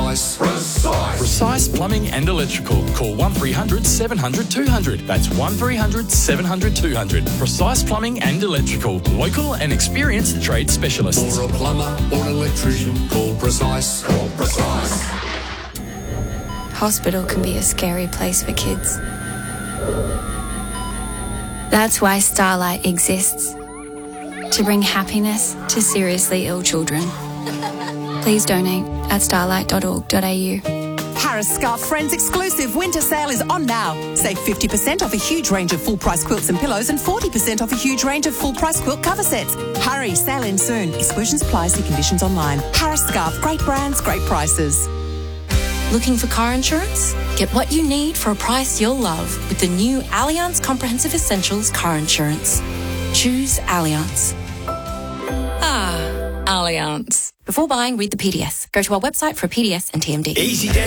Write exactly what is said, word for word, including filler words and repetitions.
Precise. Precise. Precise Plumbing and Electrical. Call one three hundred seven hundred two hundred. That's one three hundred seven hundred two hundred. Precise Plumbing and Electrical. Local and experienced trade specialists. For a plumber or an electrician, call Precise. Call Precise. Hospital can be a scary place for kids. That's why Starlight exists. To bring happiness to seriously ill children. Please donate at starlight dot org dot a u. Harris Scarf Friends exclusive winter sale is on now. Save fifty percent off a huge range of full-price quilts and pillows and forty percent off a huge range of full-price quilt cover sets. Hurry, sale ends soon. Exclusions apply, see conditions online. Harris Scarf, great brands, great prices. Looking for car insurance? Get what you need for a price you'll love with the new Allianz Comprehensive Essentials Car Insurance. Choose Allianz. Ah, Allianz. Before buying, read the P D S. Go to our website for a P D S and T M D. Easy down.